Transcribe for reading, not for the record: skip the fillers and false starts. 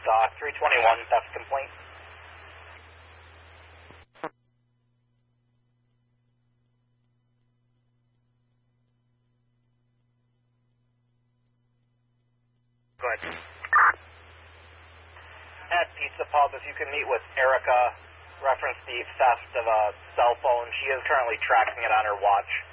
321, theft complaint. Go ahead. At Pizza Pub, if you can meet with Erica, reference the theft of a cell phone. She is currently tracking it on her watch.